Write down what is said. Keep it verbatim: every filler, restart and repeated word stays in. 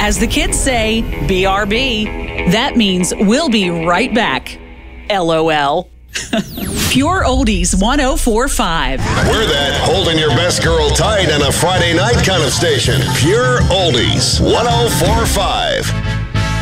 As the kids say, B R B. That means we'll be right back. L O L. Pure Oldies one oh four point five. We're that holding your best girl tight on a Friday night kind of station. Pure Oldies one oh four point five.